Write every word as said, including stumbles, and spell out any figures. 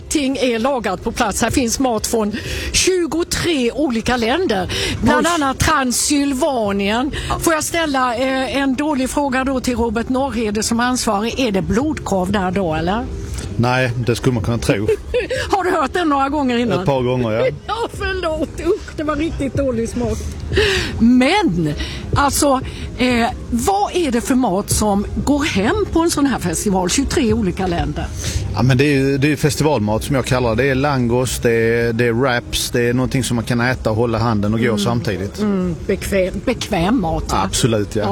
allting är lagat på plats. Här finns mat från tjugotre olika länder. Bland Oj. annat Transylvanien. Får jag ställa eh, en dålig fråga då till Robert Norrhede som ansvarig. Är det blodkorv där då eller? Nej, det skulle man kunna tro. Har du hört den några gånger innan? Ett par gånger, ja. Ja, förlåt. Usch, det var riktigt dålig smak. Men, alltså, eh, vad är det för mat som går hem på en sån här festival? tjugotre olika länder. Ja, men det är ju det är festivalmat som jag kallar det. Det är langos, det är, det är wraps, det är någonting som man kan äta och hålla handen och gå mm. samtidigt. Mm, bekväm, bekväm mat. Va? Absolut, ja.